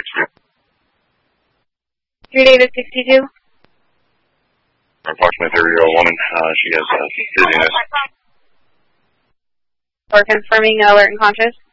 3 David 62. Approximately 30-year-old woman. She has dizziness. We're confirming alert and conscious.